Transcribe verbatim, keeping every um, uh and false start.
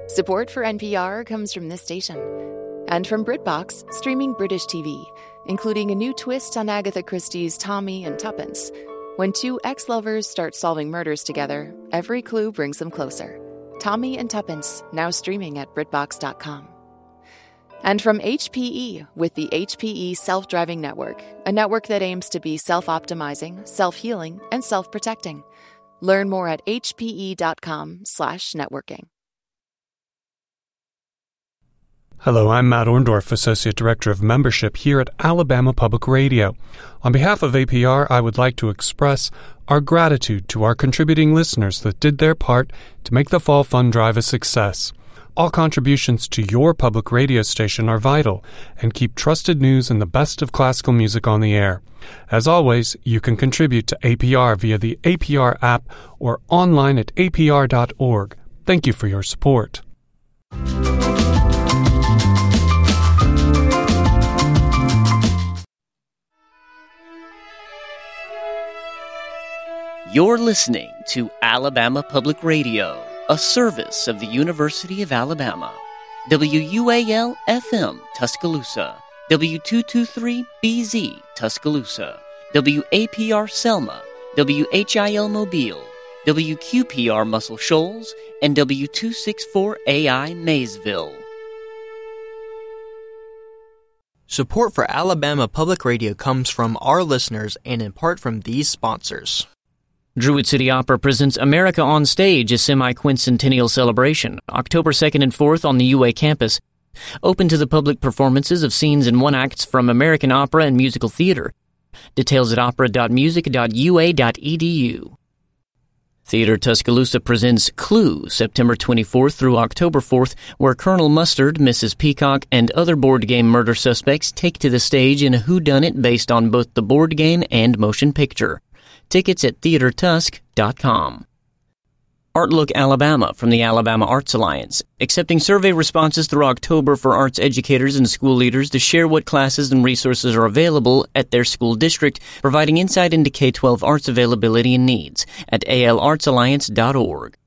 Support for N P R comes from this station and from BritBox, streaming British T V, including a new twist on Agatha Christie's Tommy and Tuppence. When two ex-lovers start solving murders together, every clue brings them closer. Tommy and Tuppence, now streaming at BritBox dot com. And from H P E with the H P E Self-Driving Network, a network that aims to be self-optimizing, self-healing, and self-protecting. Learn more at H P E dot com slash networking. Hello, I'm Matt Orndorff, Associate Director of Membership here at Alabama Public Radio. On behalf of A P R, I would like to express our gratitude to our contributing listeners that did their part to make the Fall Fund Drive a success. All contributions to your public radio station are vital and keep trusted news and the best of classical music on the air. As always, you can contribute to A P R via the A P R app or online at A P R dot org. Thank you for your support. You're listening to Alabama Public Radio, a service of the University of Alabama. W U A L F M Tuscaloosa, W two twenty-three B Z Tuscaloosa, W A P R Selma, W H I L Mobile, W Q P R Muscle Shoals, and W two sixty-four A I Maysville. Support for Alabama Public Radio comes from our listeners and in part from these sponsors. Druid City Opera presents America on Stage, a semi-quincentennial celebration, October second and fourth on the U A campus. Open to the public performances of scenes and one-acts from American opera and musical theater. Details at opera dot music dot U A dot E D U. Theater Tuscaloosa presents Clue, September twenty-fourth through October fourth, where Colonel Mustard, Missus Peacock, and other board game murder suspects take to the stage in a whodunit based on both the board game and motion picture. Tickets at theater tusk dot com. Artlook Alabama from the Alabama Arts Alliance, accepting survey responses through October for arts educators and school leaders to share what classes and resources are available at their school district, providing insight into K twelve arts availability and needs at A L arts alliance dot org.